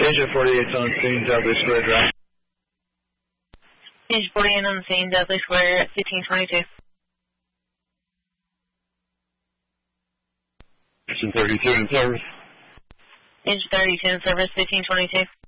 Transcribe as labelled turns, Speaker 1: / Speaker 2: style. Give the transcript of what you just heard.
Speaker 1: Agent 48 on scene, Dudley Square Drive.
Speaker 2: Agent 48 on the scene, Dudley Square, 1522.
Speaker 1: Agent 32 in service.
Speaker 2: Agent 32 in service, 1522.